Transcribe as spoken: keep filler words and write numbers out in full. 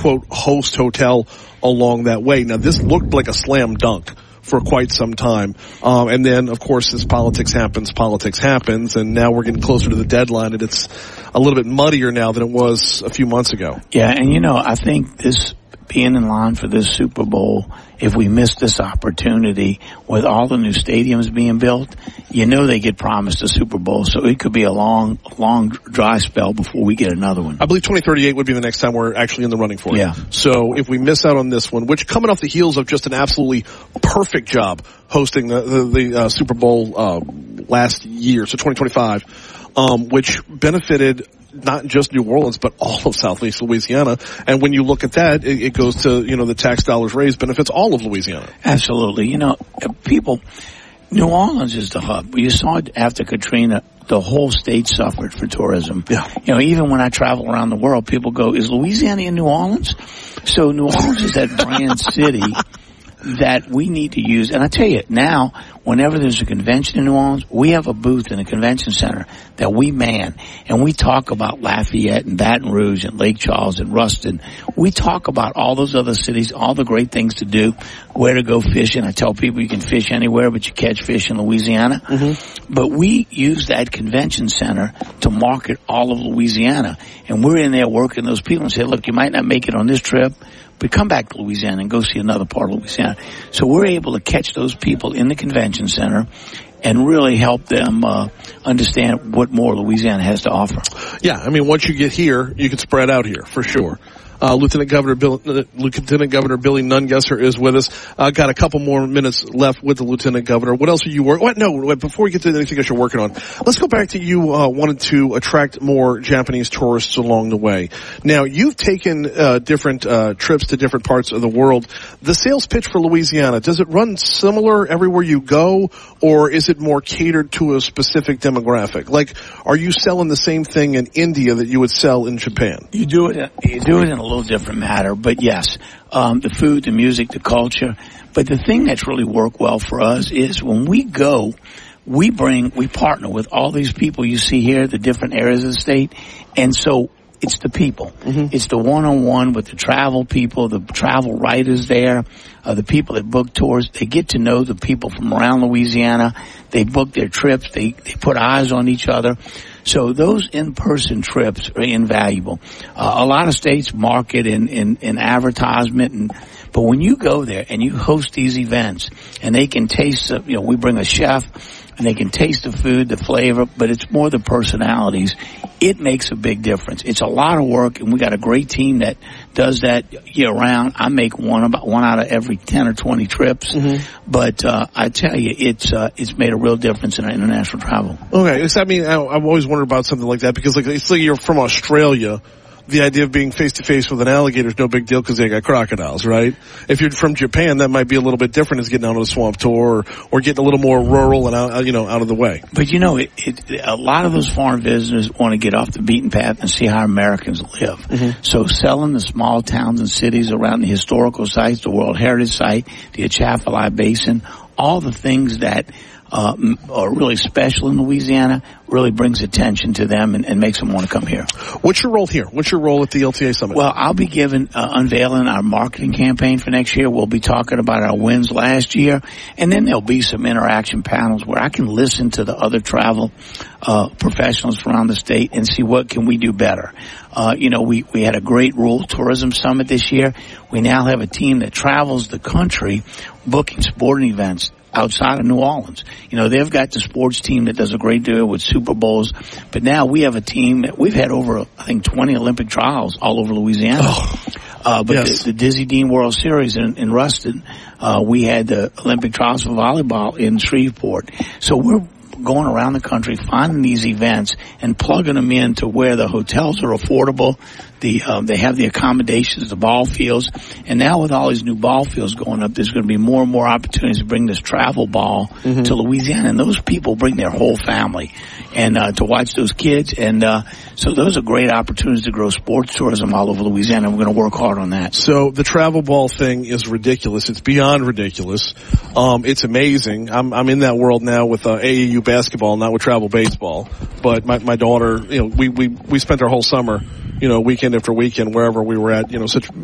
quote host hotel along that way. Now this looked like a slam dunk for quite some time. Um, and then, of course, as politics happens, politics happens, and now we're getting closer to the deadline, and it's a little bit muddier now than it was a few months ago. Yeah, and you know, I think this being in line for this Super Bowl, if we miss this opportunity with all the new stadiums being built, you know they get promised a Super Bowl, so it could be a long, long dry spell before we get another one. I believe twenty thirty-eight would be the next time we're actually in the running for it. Yeah. So if we miss out on this one, which coming off the heels of just an absolutely perfect job hosting the, the, the uh, Super Bowl uh, last year, so twenty twenty-five, um, which benefited not just New Orleans, but all of Southeast Louisiana. And when you look at that, it, it goes to, you know, the tax dollars raised benefits all of Louisiana. Absolutely. You know, people, New Orleans is the hub. You saw it after Katrina, the whole state suffered for tourism. Yeah. You know, even when I travel around the world, people go, is Louisiana in New Orleans? So New Orleans is that brand city that we need to use. And I tell you, now, whenever there's a convention in New Orleans, we have a booth in the convention center that we man. And we talk about Lafayette and Baton Rouge and Lake Charles and Ruston. We talk about all those other cities, all the great things to do, where to go fishing. I tell people you can fish anywhere, but you catch fish in Louisiana. Mm-hmm. But we use that convention center to market all of Louisiana. And we're in there working those people and say, look, you might not make it on this trip, but come back to Louisiana and go see another part of Louisiana. So we're able to catch those people in the convention center and really help them uh, understand what more Louisiana has to offer. Yeah, I mean, once you get here, you can spread out here, for sure. Uh, Lieutenant Governor Bill, uh, Lieutenant Governor Billy Nungesser is with us. Uh, got a couple more minutes left with the Lieutenant Governor. What else are you working? What? No, wait, before we get to anything else you're working on, let's go back to you. Uh, wanted to attract more Japanese tourists along the way. Now, you've taken uh, different uh, trips to different parts of the world. The sales pitch for Louisiana, does it run similar everywhere you go, or is it more catered to a specific demographic? Like, are you selling the same thing in India that you would sell in Japan? You do it. You do it in a little different matter, but yes, um, the food, the music, the culture. But the thing that's really worked well for us is when we go, we bring, we partner with all these people you see here, the different areas of the state, and so it's the people. Mm-hmm. It's the one-on-one with the travel people, the travel writers there, uh, the people that book tours. They get to know the people from around Louisiana. They book their trips. They, they put eyes on each other. So those in-person trips are invaluable. Uh, a lot of states market in, in, in advertisement, and, but when you go there and you host these events and they can taste, uh, you know, we bring a chef and they can taste the food, the flavor, but it's more the personalities. It makes a big difference. It's a lot of work, and we got a great team that does that year round. I make one about one out of every ten or twenty trips, mm-hmm. but uh, I tell you, it's uh, it's made a real difference in our international travel. Okay, does that mean I, I've always wondered about something like that because, like, it's like you're from Australia. The idea of being face-to-face with an alligator is no big deal because they got crocodiles, right? If you're from Japan, that might be a little bit different as getting out on a swamp tour or, or getting a little more rural and out, you know, out of the way. But, you know, it, it, a lot of those foreign visitors want to get off the beaten path and see how Americans live. Mm-hmm. So selling the small towns and cities around the historical sites, the World Heritage Site, the Atchafalaya Basin, all the things that uh, are really special in Louisiana really brings attention to them and, and makes them want to come here. What's your role here? What's your role at the L T A Summit? Well, I'll be giving, uh, unveiling our marketing campaign for next year. We'll be talking about our wins last year, and then there'll be some interaction panels where I can listen to the other travel uh professionals from around the state and see what can we do better. Uh, you know, we, we had a great rural tourism summit this year. We now have a team that travels the country booking sporting events outside of New Orleans. You know, they've got the sports team that does a great deal with Super Bowls, but now we have a team that we've had over, I think, twenty Olympic trials all over Louisiana. Oh, uh, but yes. the, the Dizzy Dean World Series in, in Ruston, uh, we had the Olympic trials for volleyball in Shreveport. So we're going around the country, finding these events and plugging them in to where the hotels are affordable. The, um, they have the accommodations, the ball fields. And now with all these new ball fields going up, there's going to be more and more opportunities to bring this travel ball mm-hmm. to Louisiana. And those people bring their whole family and, uh, to watch those kids. And, uh, so those are great opportunities to grow sports tourism all over Louisiana. And we're going to work hard on that. So the travel ball thing is ridiculous. It's beyond ridiculous. Um, it's amazing. I'm, I'm in that world now with, uh, A A U basketball, not with travel baseball. But my, my daughter, you know, we, we, we spent our whole summer, you know, weekend after weekend, wherever we were at, you know, such